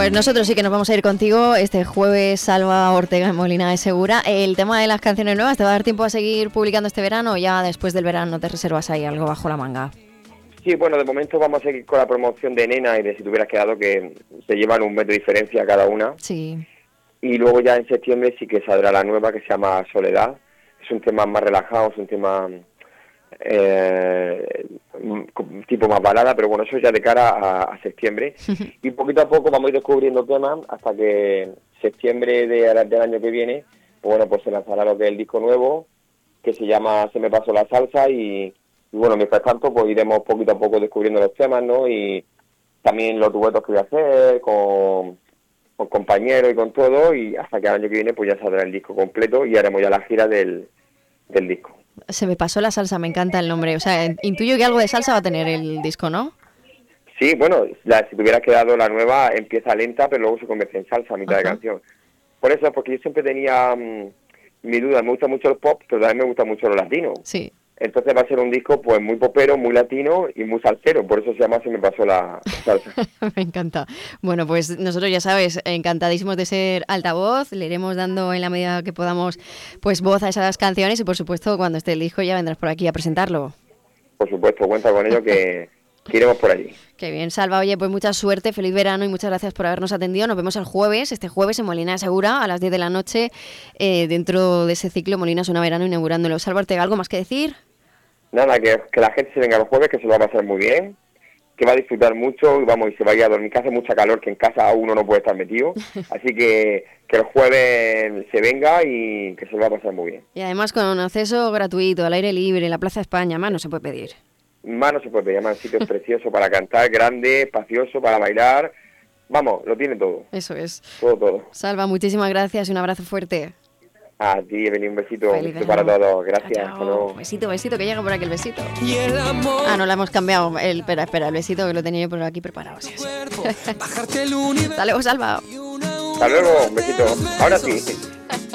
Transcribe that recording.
Pues nosotros sí que nos vamos a ir contigo este jueves, Salva Ortega en Molina de Segura. El tema de las canciones nuevas, ¿te va a dar tiempo a seguir publicando este verano o ya después del verano te reservas ahí algo bajo la manga? Sí, bueno, de momento vamos a seguir con la promoción de Nena y de Si te hubieras quedado, que se llevan un mes de diferencia cada una. Sí. Y luego ya en septiembre sí que saldrá la nueva, que se llama Soledad. Es un tema más relajado, es un tema tipo más balada, pero bueno, eso ya de cara a septiembre. Y poquito a poco vamos a ir descubriendo temas hasta que septiembre del año que viene, pues bueno, pues se lanzará lo que es el disco nuevo, que se llama Se me pasó la salsa, y bueno, mientras tanto pues iremos poquito a poco descubriendo los temas, ¿no? Y también los duetos que voy a hacer con compañeros y con todo, y hasta que el año que viene pues ya saldrá el disco completo y haremos ya la gira del disco. Se me pasó la salsa, me encanta el nombre. O sea, intuyo que algo de salsa va a tener el disco, ¿no? Sí, bueno, Si te hubieras quedado, la nueva empieza lenta, pero luego se convierte en salsa a mitad de canción. Por eso, porque yo siempre tenía mi duda, me gusta mucho el pop, pero también me gusta mucho lo latino. Sí. Entonces va a ser un disco pues muy popero, muy latino y muy salsero, por eso se llama Se me pasó la salsa. Me encanta. Bueno, pues nosotros ya sabes, encantadísimos de ser altavoz, le iremos dando en la medida que podamos pues voz a esas canciones y por supuesto cuando esté el disco ya vendrás por aquí a presentarlo. Por supuesto, cuenta con ello que iremos por allí. Qué bien, Salva. Oye, pues mucha suerte, feliz verano y muchas gracias por habernos atendido. Nos vemos este jueves en Molina de Segura a las 10 de la noche dentro de ese ciclo Molina Suena Verano inaugurándolo. Salva Ortega, ¿algo más que decir? Nada, que la gente se venga los jueves, que se lo va a pasar muy bien, que va a disfrutar mucho y se va a ir a dormir, que hace mucha calor, que en casa uno no puede estar metido, así que el jueves se venga y que se lo va a pasar muy bien. Y además con acceso gratuito, al aire libre, en la Plaza España, más no se puede pedir. Más no se puede pedir, más sitios preciosos para cantar, grande, espacioso, para bailar, vamos, lo tiene todo. Eso es. Todo. Salva, muchísimas gracias y un abrazo fuerte. A ti, Evelyn, un besito para todos. Gracias. Besito, que llega por aquí el besito. Y el amor. No la hemos cambiado. Espera, el besito que lo tenía yo por aquí preparado. Sí. Hasta luego, Salva. Hasta luego, un besito. Ahora sí.